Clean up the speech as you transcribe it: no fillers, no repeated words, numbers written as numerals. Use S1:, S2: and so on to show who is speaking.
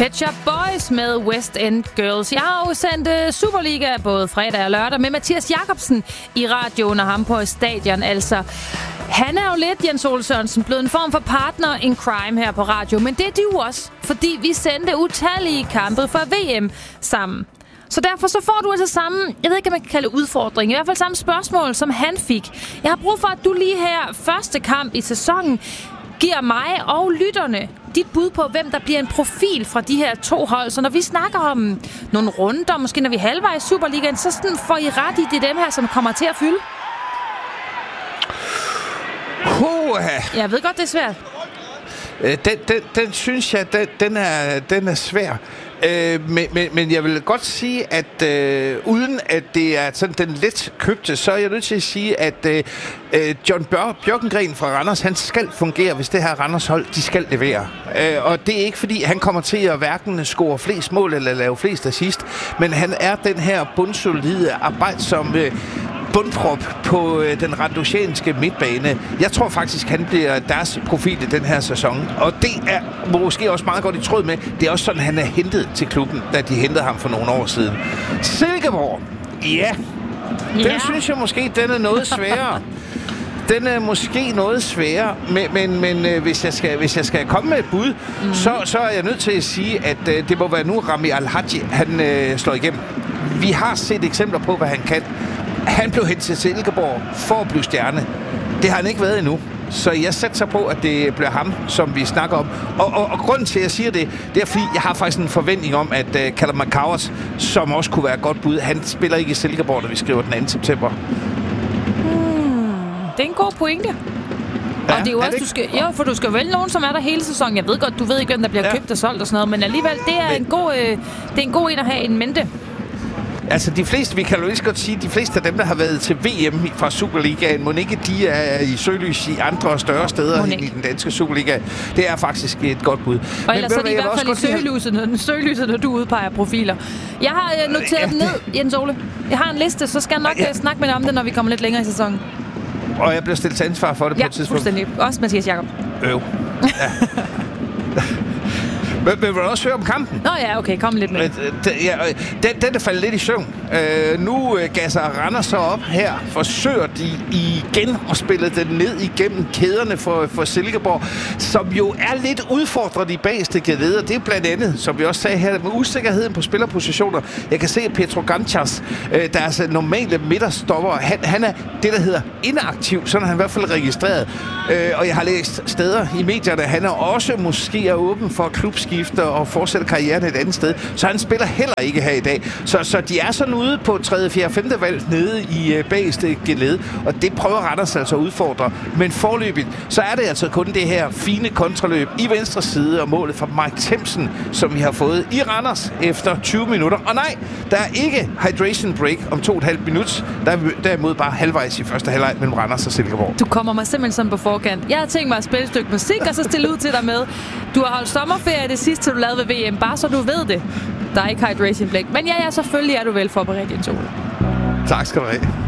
S1: Pet Shop Boys med West End Girls. Jeg har jo sendt Superliga både fredag og lørdag med Mathias Jakobsen i radioen og ham på stadion. Altså, han er jo lidt, Jens Ole Sørensen, blevet en form for partner in crime her på radio. Men det er du også, fordi vi sendte utallige kampe for VM sammen. Så derfor så får du altså samme, jeg ved ikke, om man kan kalde det udfordring, i hvert fald samme spørgsmål, som han fik. Jeg har brug for, at du lige her første kamp i sæsonen giver mig og lytterne dit bud på, hvem der bliver en profil fra de her to hold. Så når vi snakker om nogle runder, måske når vi er halvvejs i Superligaen, så sådan får I ret i, det er dem her, som kommer til at fylde. Jeg ved godt, det er svært.
S2: Den synes jeg, den er svær. Men jeg vil godt sige, at uden at det er sådan den let købte, så er jeg nødt til at sige, at John Bjørkengren fra Randers, han skal fungere, hvis det her Randers hold, de skal levere. Og det er ikke fordi, han kommer til at hverken score flest mål eller lave flest assist, men han er den her bundsolide arbejdsomme bundprop på den randosianske midtbane. Jeg tror faktisk, han bliver deres profil i den her sæson. Og det er måske også meget godt i tråd med, det er også sådan, han er hentet til klubben, da de hentede ham for nogle år siden. Silkeborg, ja. Den synes jeg måske, den er noget sværere. Den er måske noget sværere, men hvis jeg skal komme med et bud, så er jeg nødt til at sige, at det må være nu Rami Al-Haji, han slår igennem. Vi har set eksempler på, hvad han kan. Han blev hentet til Silkeborg for at blive stjerne. Det har han ikke været endnu. Så jeg sætter på, at det bliver ham, som vi snakker om. Og grunden til, at jeg siger det, det er, fordi jeg har faktisk en forventning om, at Callum McCowers, som også kunne være et godt bud, han spiller ikke i Silkeborg, når vi skriver den 2. september.
S1: Det er en god pointe. Ja, og det er jo også, for du skal vælge nogen, som er der hele sæsonen. Jeg ved godt, du ved ikke, hvem der bliver købt og solgt og sådan noget, men alligevel, det er en god en at have en mente.
S2: Altså de fleste, vi kan jo lige godt sige, de fleste af dem, der har været til VM fra Superligaen, må ikke de er i søgelys i andre og større steder end i den danske Superliga. Det er faktisk et godt bud.
S1: Og ellers er de i hvert fald i søgelyset, når du udpeger profiler. Jeg har noteret ned, Jens Ole. Jeg har en liste, så skal jeg nok snakke med dig om det, når vi kommer lidt længere i sæsonen.
S2: Og jeg bliver stillet til ansvar for det på et tidspunkt.
S1: Ja, fuldstændig. Også Mathias Jakob.
S2: Ja. Men vil du også høre om kampen?
S1: Nå ja, okay, kom lidt med.
S2: Den er faldet lidt i søvn. Nu gasser Randers så op her. Forsøger de igen at spille den ned igennem kæderne for Silkeborg, som jo er lidt udfordret i bageste kæder. Det er blandt andet, som vi også sagde her, med usikkerheden på spillerpositioner. Jeg kan se, at Petro Ganchas, deres normale midterstopper, han er det, der hedder inaktiv. Sådan er han i hvert fald registreret. Og jeg har læst steder i medierne, han er også måske åben for klubskifter og fortsætter karrieren et andet sted. Så han spiller heller ikke her i dag. Så de er sådan ude på 3., 4., 5. valg nede i bageste geled, og det prøver Randers altså at udfordre. Men forløbigt, så er det altså kun det her fine kontraløb i venstre side og målet fra Mike Thiemsen, som vi har fået i Randers efter 20 minutter. Og nej, der er ikke hydration break om 2,5 minutter. Der er derimod bare halvvejs i første halvleg mellem Randers og Silkeborg.
S1: Du kommer mig simpelthen sådan på forkant. Jeg har tænkt mig at spille et stykke musik, og så stille ud til dig med. Du har holdt sommerferie det sidste, du lavede ved VM, bare så du ved det. Der er ikke hydration break. Men ja, selvfølgelig er du vel forberedt, Jens Ole.
S2: Tak skal du have.